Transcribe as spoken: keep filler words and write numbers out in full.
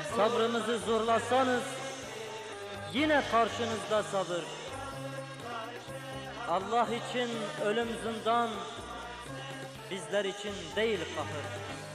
Sabrımızı zorlasanız yine karşınızda sabır. Allah için ölüm zindan, bizler için değil kahır.